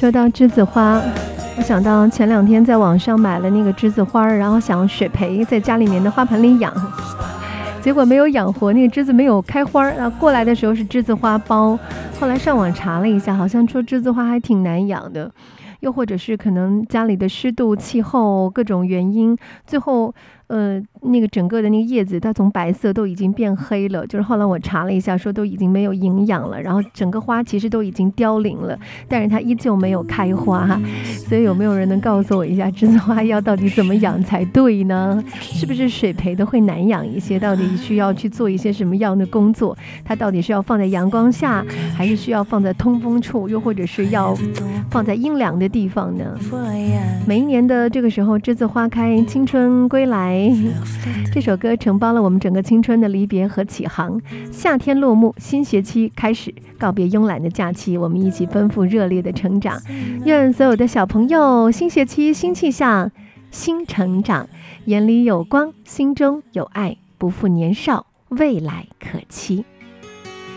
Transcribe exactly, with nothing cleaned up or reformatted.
说到栀子花，我想到前两天在网上买了那个栀子花，然后想水培在家里面的花盆里养，结果没有养活，那个栀子没有开花，然后过来的时候是栀子花苞，后来上网查了一下，好像说栀子花还挺难养的，又或者是可能家里的湿度、气候各种原因，最后呃那个整个的那个叶子它从白色都已经变黑了，就是后来我查了一下说都已经没有营养了，然后整个花其实都已经凋零了，但是它依旧没有开花。所以有没有人能告诉我一下栀子花要到底怎么养才对呢？是不是水培的会难养一些？到底需要去做一些什么样的工作？它到底是要放在阳光下，还是需要放在通风处，又或者是要放在阴凉的地方呢？每一年的这个时候，栀子花开，青春归来，这首歌承包了我们整个青春的离别和起航。夏天落幕，新学期开始，告别慵懒的假期，我们一起奔赴热烈的成长。愿所有的小朋友新学期新气象，新成长，眼里有光，心中有爱，不负年少，未来可期。